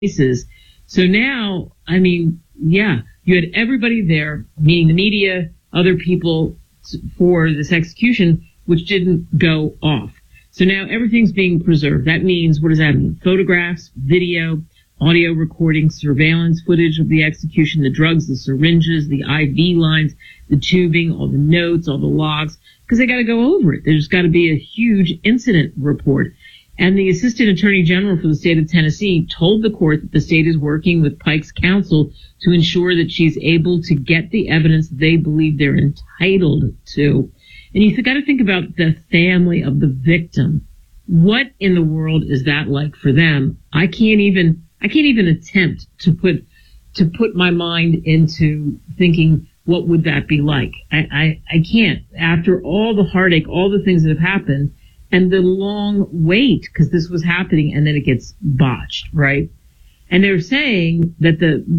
cases. So now, I mean, yeah, you had everybody there, meaning the media, other people for this execution, which didn't go off. So now everything's being preserved. That means, what does that mean? Photographs, video, audio recordings, surveillance footage of the execution, the drugs, the syringes, the IV lines, the tubing, all the notes, all the logs, because they got to go over it. There's got to be a huge incident report. And the Assistant Attorney General for the state of Tennessee told the court that the state is working with Pike's counsel to ensure that she's able to get the evidence they believe they're entitled to. And you got to think about the family of the victim. What in the world is that like for them? I can't even attempt to put my mind into thinking, what would that be like? I can't. After all the heartache, all the things that have happened, and the long wait, because this was happening, and then it gets botched, right? And they're saying that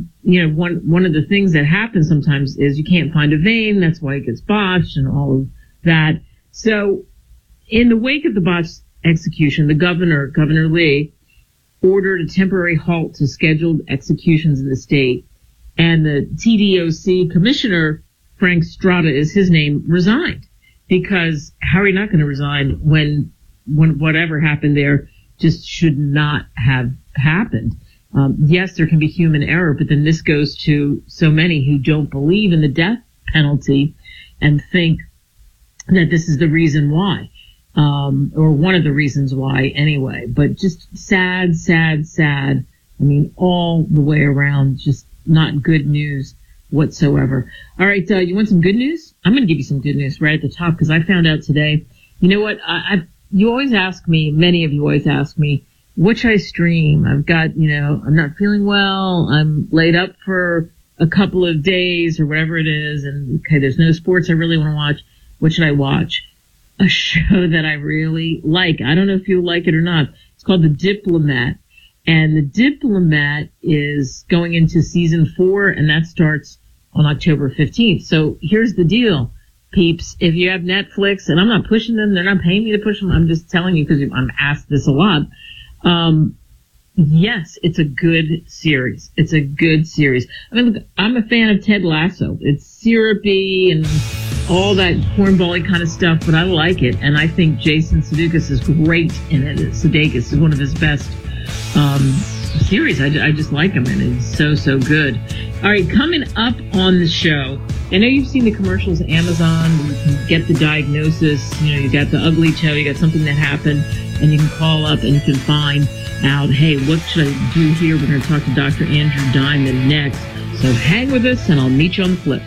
one of the things that happens sometimes is you can't find a vein, that's why it gets botched and all of that. So in the wake of the botched execution, the Governor Lee, ordered a temporary halt to scheduled executions in the state. And the TDOC commissioner, Frank Strada is his name, resigned. Because how are you not going to resign when whatever happened there just should not have happened? Yes, there can be human error, but then this goes to so many who don't believe in the death penalty and think that this is the reason why, or one of the reasons why anyway. But just sad. I mean, all the way around, just not good news whatsoever. All right, you want some good news? I'm going to give you some good news right at the top, because I found out today. You know what? You always ask me, many of you always ask me, what should I stream? I've got, I'm not feeling well. I'm laid up for a couple of days or whatever it is. And okay, there's no sports I really want to watch. What should I watch? A show that I really like. I don't know if you like it or not. It's called The Diplomat. And The Diplomat is going into season 4, and that starts on October 15th. So here's the deal, peeps. If you have Netflix, and I'm not pushing them, they're not paying me to push them, I'm just telling you because I'm asked this a lot. Yes, it's a good series. It's a good series. I mean, look, I'm a fan of Ted Lasso. It's syrupy and all that cornbally kind of stuff, but I like it. And I think Jason Sudeikis is great in it. Sudeikis is one of his best series. I just like him, and it's so good. All right, coming up on the show, I know you've seen the commercials, Amazon, you can get the diagnosis, you got the ugly toe, you got something that happened, and you can call up and you can find out, hey, what should I do here? We're going to talk to Dr. Andrew Diamond next. So hang with us, and I'll meet you on the flip.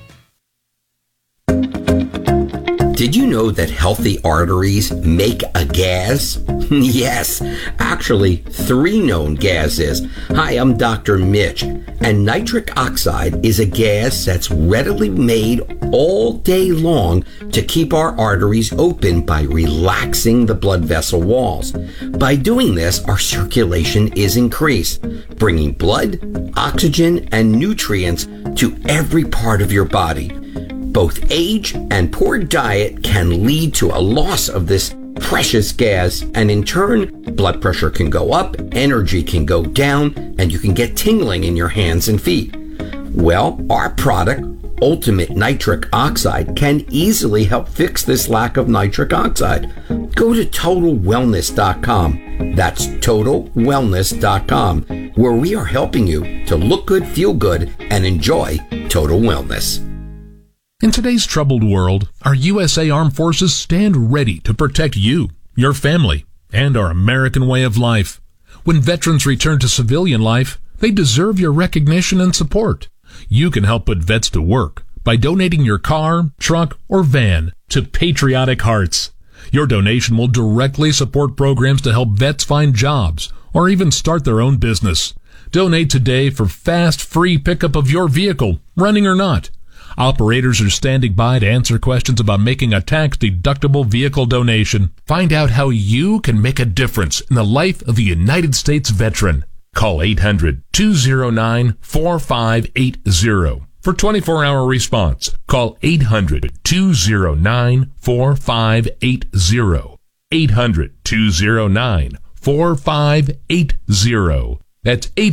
Did you know that healthy arteries make a gas? Yes, actually 3 known gases. Hi, I'm Dr. Mitch, and nitric oxide is a gas that's readily made all day long to keep our arteries open by relaxing the blood vessel walls. By doing this, our circulation is increased, bringing blood, oxygen, and nutrients to every part of your body. Both age and poor diet can lead to a loss of this precious gas, and in turn, blood pressure can go up, energy can go down, and you can get tingling in your hands and feet. Well, our product, Ultimate Nitric Oxide, can easily help fix this lack of nitric oxide. Go to TotalWellness.com. That's TotalWellness.com, where we are helping you to look good, feel good, and enjoy total wellness. In today's troubled world, our USA Armed Forces stand ready to protect you, your family, and our American way of life. When veterans return to civilian life, they deserve your recognition and support. You can help put vets to work by donating your car, truck, or van to Patriotic Hearts. Your donation will directly support programs to help vets find jobs or even start their own business. Donate today for fast, free pickup of your vehicle, running or not. Operators are standing by to answer questions about making a tax-deductible vehicle donation. Find out how you can make a difference in the life of a United States veteran. Call 800-209-4580 for 24-hour response. Call 800-209-4580. 800-209-4580. That's 8